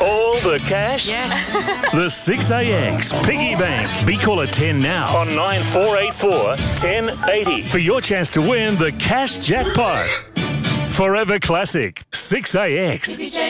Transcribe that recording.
All the cash? Yes. The 6AX Piggy Bank. Be caller 10 now on 9484 1080 for your chance to win the cash jackpot. Forever Classic 6AX.